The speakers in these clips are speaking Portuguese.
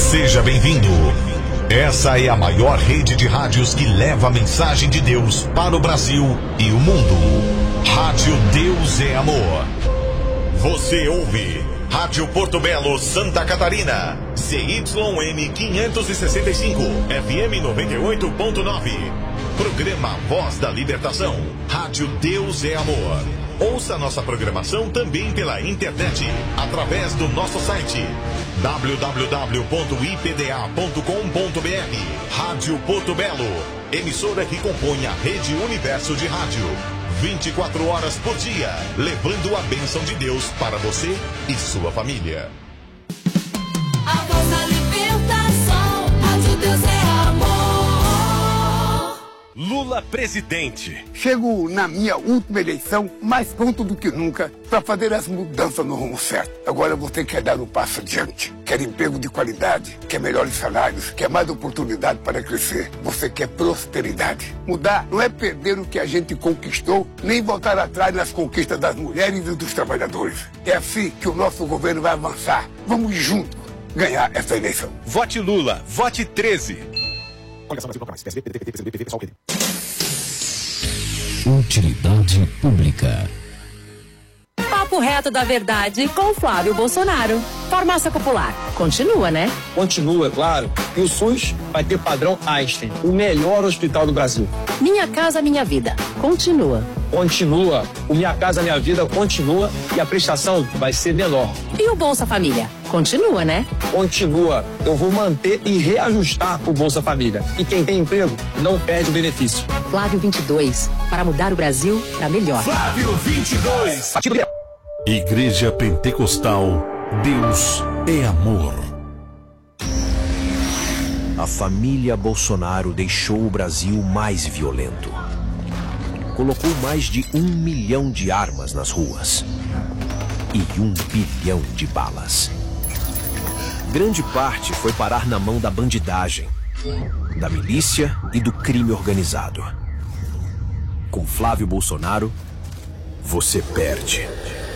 Seja bem-vindo. Essa é a maior rede de rádios que leva a mensagem de Deus para o Brasil e o mundo. Rádio Deus é Amor. Você ouve Rádio Porto Belo, Santa Catarina. CYN 565, FM 98.9. Programa Voz da Libertação. Rádio Deus é Amor. Ouça nossa programação também pela internet, através do nosso site www.ipda.com.br. Rádio Porto Belo, emissora que compõe a Rede Universo de Rádio. 24 horas por dia, levando a bênção de Deus para você e sua família. A voz da libertação, Rádio Deus é Amor. Lula presidente. Chego na minha última eleição mais pronto do que nunca para fazer as mudanças no rumo certo. Agora você quer dar um passo adiante, quer emprego de qualidade, quer melhores salários, quer mais oportunidade para crescer. Você quer prosperidade. Mudar não é perder o que a gente conquistou, nem voltar atrás nas conquistas das mulheres e dos trabalhadores. É assim que o nosso governo vai avançar. Vamos juntos ganhar essa eleição. Vote Lula, vote 13. Utilidade pública. Papo reto da verdade com Flávio Bolsonaro. Farmácia Popular. Continua, né? Continua, é claro. E o SUS vai ter padrão Einstein, o melhor hospital do Brasil. Minha Casa Minha Vida. Continua. Continua. O Minha Casa Minha Vida continua e a prestação vai ser menor. E o Bolsa Família? Continua, né? Continua. Eu vou manter e reajustar o Bolsa Família. E quem tem emprego não perde o benefício. Flávio 22. Para mudar o Brasil para melhor. Flávio 22. Igreja Pentecostal, Deus é Amor. A família Bolsonaro deixou o Brasil mais violento. Colocou mais de 1 milhão de armas nas ruas e 1 bilhão de balas. Grande parte foi parar na mão da bandidagem, da milícia e do crime organizado. Com Flávio Bolsonaro, você perde.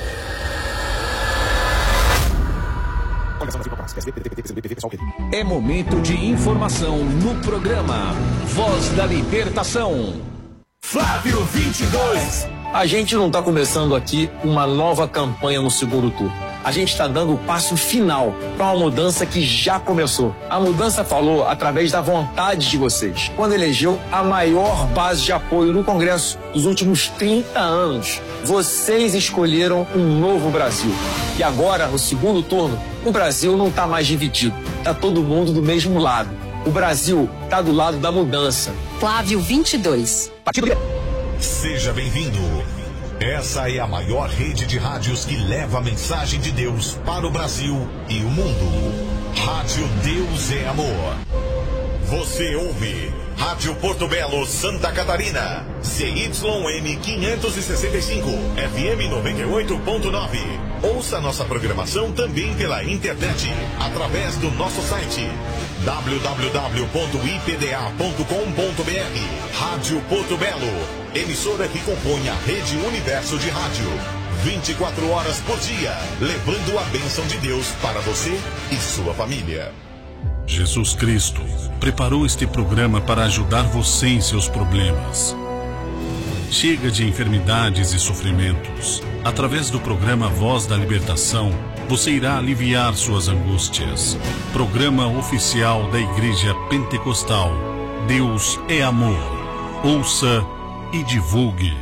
É momento de informação no programa Voz da Libertação. Flávio 22. A gente não está começando aqui uma nova campanha no segundo turno. A gente está dando o passo final para uma mudança que já começou. A mudança falou através da vontade de vocês, quando elegeu a maior base de apoio no Congresso dos últimos 30 anos. Vocês escolheram um novo Brasil. E agora, no segundo turno, o Brasil não está mais dividido. Está todo mundo do mesmo lado. O Brasil está do lado da mudança. Flávio 22. Seja bem-vindo. Essa é a maior rede de rádios que leva a mensagem de Deus para o Brasil e o mundo. Rádio Deus é Amor. Você ouve Rádio Porto Belo, Santa Catarina. CYN 565, FM 98.9. Ouça nossa programação também pela internet, através do nosso site www.ipda.com.br. Rádio Porto Belo, emissora que compõe a Rede Universo de Rádio. 24 horas por dia, levando a bênção de Deus para você e sua família. Jesus Cristo preparou este programa para ajudar você em seus problemas. Chega de enfermidades e sofrimentos. Através do programa Voz da Libertação, você irá aliviar suas angústias. Programa oficial da Igreja Pentecostal. Deus é Amor. Ouça e divulgue.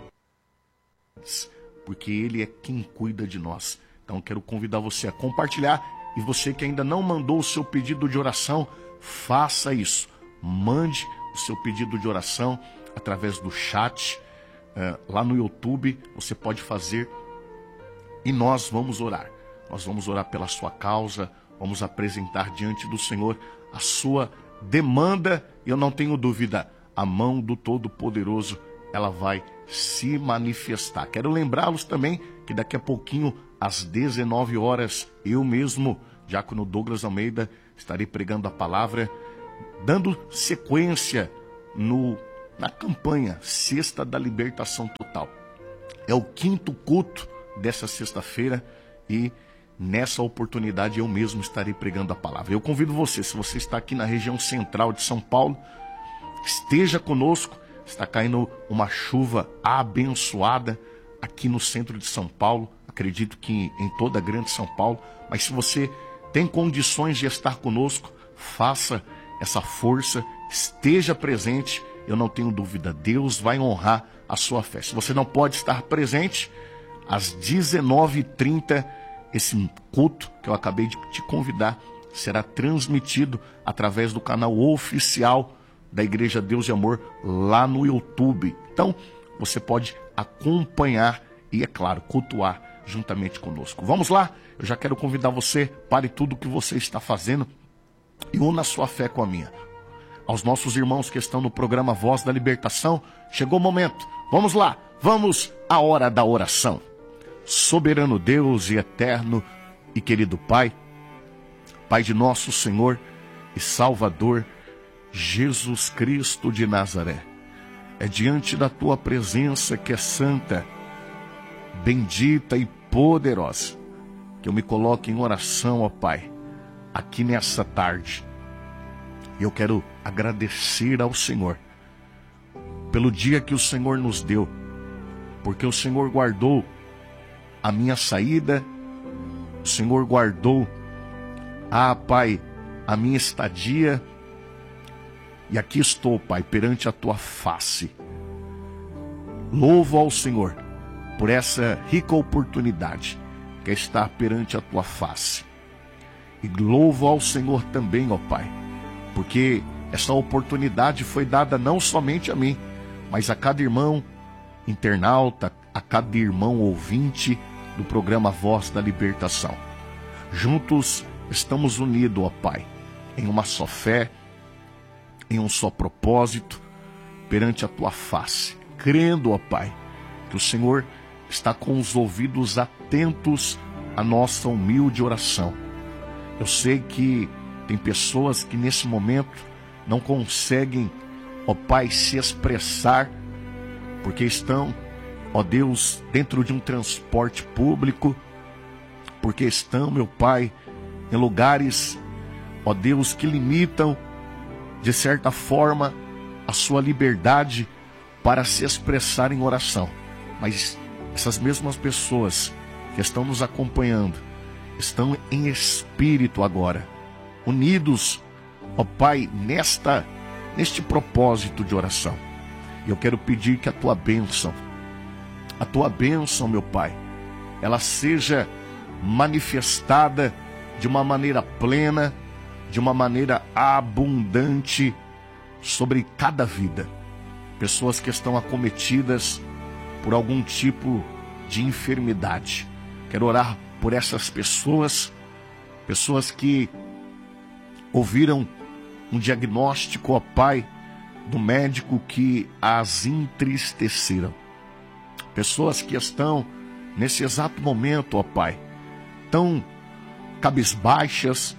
Porque Ele é quem cuida de nós. Então quero convidar você a compartilhar. E você que ainda não mandou o seu pedido de oração, faça isso. Mande o seu pedido de oração através do chat. Lá no YouTube você pode fazer. E nós vamos orar. Nós vamos orar pela sua causa. Vamos apresentar diante do Senhor a sua demanda. E eu não tenho dúvida, a mão do Todo-Poderoso, ela vai se manifestar. Quero lembrá-los também que daqui a pouquinho, às 19 horas, eu mesmo, Diácono Douglas Almeida, estarei pregando a palavra, dando sequência na campanha Sexta da Libertação Total. É o 5º culto dessa sexta-feira e nessa oportunidade eu mesmo estarei pregando a palavra. Eu convido você, se você está aqui na região central de São Paulo, esteja conosco. Está caindo uma chuva abençoada aqui no centro de São Paulo, acredito que em toda a grande São Paulo, mas se você tem condições de estar conosco, faça essa força, esteja presente, eu não tenho dúvida, Deus vai honrar a sua fé. Se você não pode estar presente, às 19h30, esse culto que eu acabei de te convidar será transmitido através do canal oficial da Igreja Deus e Amor lá no YouTube. Então, você pode acompanhar e, é claro, cultuar juntamente conosco. Vamos lá, eu já quero convidar você, pare tudo o que você está fazendo e una a sua fé com a minha. Aos nossos irmãos que estão no programa Voz da Libertação, chegou o momento. Vamos lá, vamos à hora da oração. Soberano Deus e eterno e querido Pai, Pai de nosso Senhor e Salvador, Jesus Cristo de Nazaré, é diante da tua presença que é santa, bendita e poderosa, que eu me coloco em oração, ó Pai, aqui nessa tarde. E eu quero agradecer ao Senhor pelo dia que o Senhor nos deu, porque o Senhor guardou a minha saída, o Senhor guardou, Pai, a minha estadia. E aqui estou, Pai, perante a tua face. Louvo ao Senhor por essa rica oportunidade que é estar perante a tua face. E louvo ao Senhor também, ó Pai, porque essa oportunidade foi dada não somente a mim, mas a cada irmão internauta, a cada irmão ouvinte do programa Voz da Libertação. Juntos estamos unidos, ó Pai, em uma só fé, em um só propósito, perante a tua face, crendo, ó Pai, que o Senhor está com os ouvidos atentos à nossa humilde oração. Eu sei que tem pessoas que nesse momento não conseguem, ó Pai, se expressar, porque estão, ó Deus, dentro de um transporte público, porque estão, meu Pai, em lugares, ó Deus, que limitam, de certa forma, a sua liberdade para se expressar em oração. Mas essas mesmas pessoas que estão nos acompanhando estão em espírito agora, unidos, ó Pai, neste propósito de oração. E eu quero pedir que a tua bênção, meu Pai, ela seja manifestada de uma maneira plena, de uma maneira abundante sobre cada vida. Pessoas que estão acometidas por algum tipo de enfermidade. Quero orar por essas pessoas, pessoas que ouviram um diagnóstico, ó Pai, do médico que as entristeceram. Pessoas que estão nesse exato momento, ó Pai, tão cabisbaixas,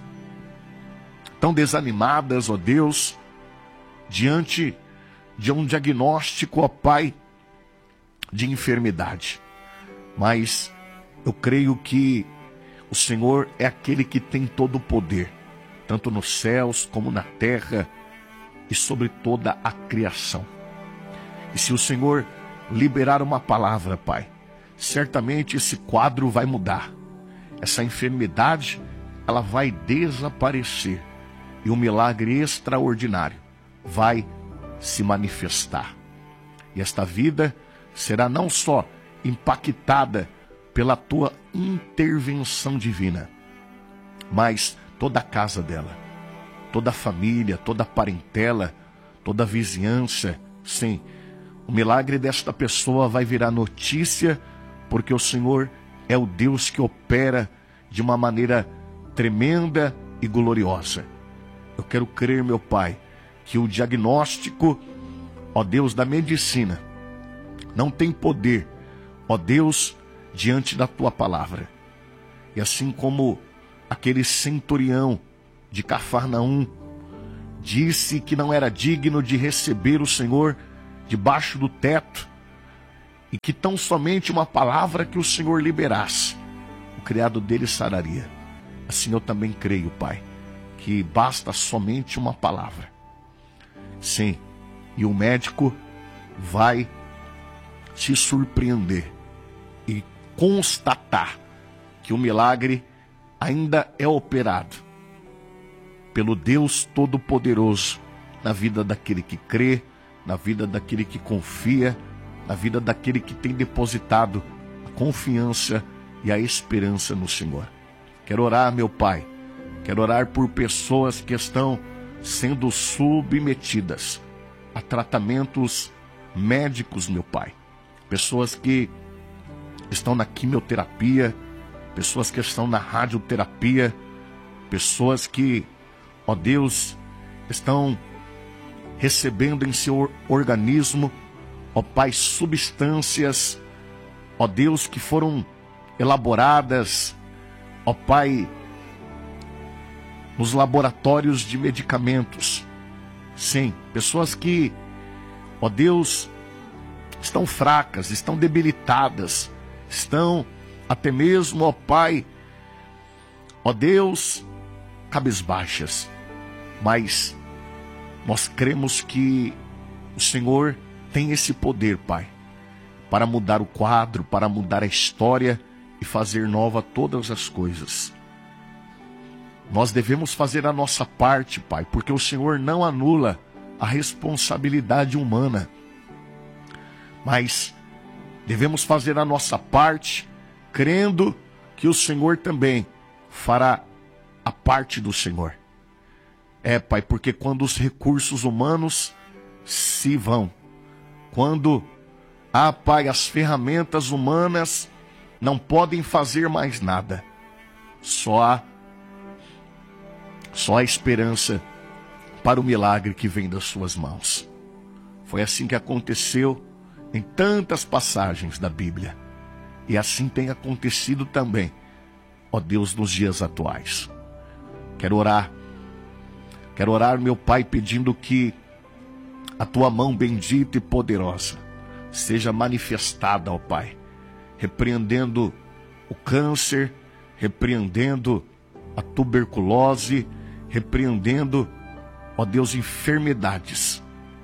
tão desanimadas, ó Deus, diante de um diagnóstico, ó Pai, de enfermidade. Mas eu creio que o Senhor é aquele que tem todo o poder, tanto nos céus como na terra e sobre toda a criação. E se o Senhor liberar uma palavra, Pai, certamente esse quadro vai mudar. Essa enfermidade, ela vai desaparecer e um milagre extraordinário vai se manifestar. E esta vida será não só impactada pela tua intervenção divina, mas toda a casa dela, toda a família, toda a parentela, toda a vizinhança. Sim, o milagre desta pessoa vai virar notícia, porque o Senhor é o Deus que opera de uma maneira tremenda e gloriosa. Eu quero crer, meu Pai, que o diagnóstico, ó Deus, da medicina não tem poder, ó Deus, diante da tua palavra. E assim como aquele centurião de Cafarnaum disse que não era digno de receber o Senhor debaixo do teto, e que tão somente uma palavra que o Senhor liberasse, o criado dele sararia. Assim eu também creio, Pai, que basta somente uma palavra. Sim, e o médico vai se surpreender e constatar que o milagre ainda é operado pelo Deus Todo-Poderoso na vida daquele que crê, na vida daquele que confia, na vida daquele que tem depositado a confiança e a esperança no Senhor. Quero orar, meu Pai, quero orar por pessoas que estão sendo submetidas a tratamentos médicos, meu Pai. Pessoas que estão na quimioterapia, pessoas que estão na radioterapia, pessoas que, ó Deus, estão recebendo em seu organismo, ó Pai, substâncias, ó Deus, que foram elaboradas, ó Pai, nos laboratórios de medicamentos. Sim, pessoas que, ó Deus, estão fracas, estão debilitadas, estão até mesmo, ó Pai, ó Deus, cabisbaixas. Mas nós cremos que o Senhor tem esse poder, Pai, para mudar o quadro, para mudar a história e fazer nova todas as coisas. Nós devemos fazer a nossa parte, Pai, porque o Senhor não anula a responsabilidade humana. Mas devemos fazer a nossa parte, crendo que o Senhor também fará a parte do Senhor. Pai, porque quando os recursos humanos se vão, quando, Pai, as ferramentas humanas não podem fazer mais nada, só há esperança para o milagre que vem das suas mãos. Foi assim que aconteceu em tantas passagens da Bíblia. E assim tem acontecido também, ó Deus, nos dias atuais. Quero orar, meu Pai, pedindo que a Tua mão bendita e poderosa seja manifestada, ó Pai, repreendendo o câncer, repreendendo a tuberculose, repreendendo, ó Deus, enfermidades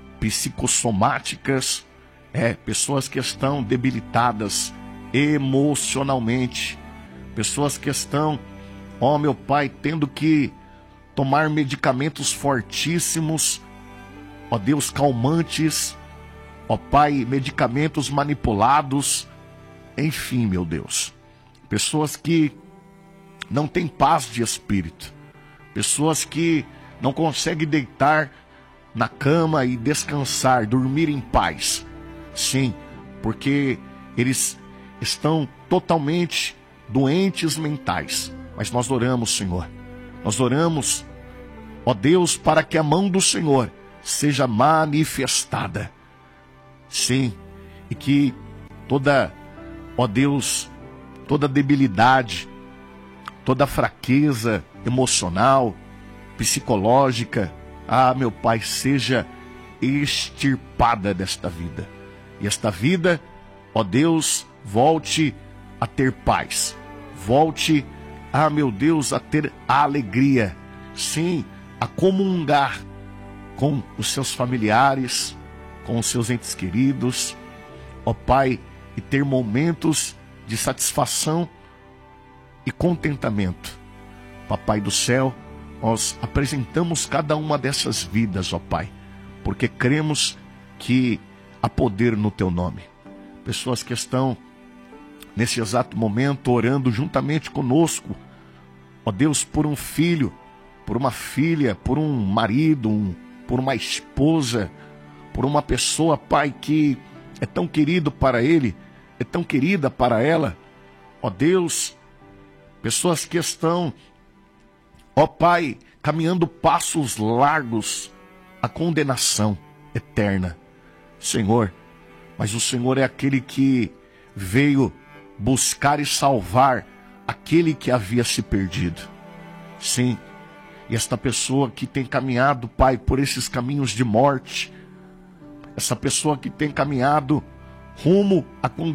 psicossomáticas, pessoas que estão debilitadas emocionalmente, pessoas que estão, ó meu Pai, tendo que tomar medicamentos fortíssimos, ó Deus, calmantes, ó Pai, medicamentos manipulados, enfim, meu Deus, pessoas que não têm paz de espírito, pessoas que não conseguem deitar na cama e descansar, dormir em paz. Sim, porque eles estão totalmente doentes mentais. Mas nós oramos, Senhor. Nós oramos, ó Deus, para que a mão do Senhor seja manifestada. Sim, e que toda, ó Deus, toda debilidade, toda fraqueza emocional, psicológica, meu Pai, seja extirpada desta vida. E esta vida, ó Deus, volte a ter paz. Volte, meu Deus, a ter a alegria. Sim, a comungar com os seus familiares, com os seus entes queridos, ó Pai, e ter momentos de satisfação e contentamento. Papai do céu, nós apresentamos cada uma dessas vidas, ó Pai, porque cremos que há poder no Teu nome. Pessoas que estão nesse exato momento orando juntamente conosco, ó Deus, por um filho, por uma filha, por um marido, por uma esposa, por uma pessoa, Pai, que é tão querido para ele, é tão querida para ela, ó Deus, pessoas que estão, ó Pai, caminhando passos largos à condenação eterna. Senhor, mas o Senhor é aquele que veio buscar e salvar aquele que havia se perdido. Sim, e esta pessoa que tem caminhado, Pai, por esses caminhos de morte, essa pessoa que tem caminhado rumo à condenação,